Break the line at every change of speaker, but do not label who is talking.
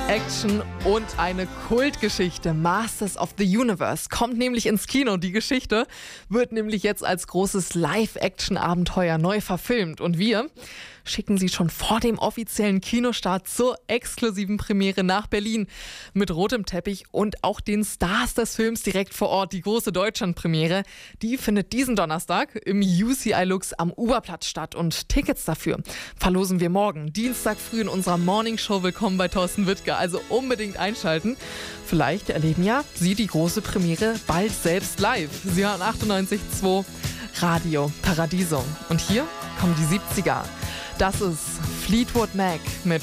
Action und eine Kultgeschichte. Masters of the Universe kommt nämlich ins Kino. Die Geschichte wird nämlich jetzt als großes Live-Action-Abenteuer neu verfilmt. Und wir schicken Sie schon vor dem offiziellen Kinostart zur exklusiven Premiere nach Berlin mit rotem Teppich und auch den Stars des Films direkt vor Ort. Die große Deutschland-Premiere, die findet diesen Donnerstag im UCI Lux am Uberplatz statt. Und Tickets dafür verlosen wir morgen, Dienstag früh in unserer Morningshow. Willkommen bei Thorsten Wittger. Also unbedingt einschalten. Vielleicht erleben ja Sie die große Premiere bald selbst live. Sie hören 98.2 Radio Paradiso. Und hier kommen die 70er. Das ist Fleetwood Mac mit